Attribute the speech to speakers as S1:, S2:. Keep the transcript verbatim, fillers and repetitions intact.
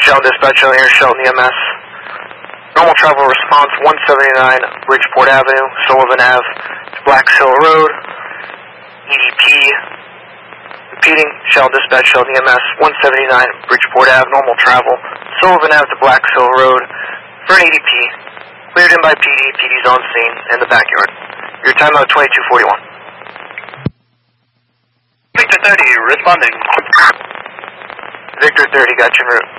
S1: Shell dispatch on here, Shelton E M S. Normal travel response one seventy-nine Bridgeport Avenue, Sullivan Ave, Black Hill Road, E D P. Repeating, Shell dispatch, Shelton E M S one seventy-nine Bridgeport Ave, normal travel, Sullivan Ave to Black Hill Road, for an E D P. Cleared in by P D, P D's on scene in the backyard. Your timeout twenty-two forty-one.
S2: Victor thirty, responding.
S1: Victor thirty, got you en route.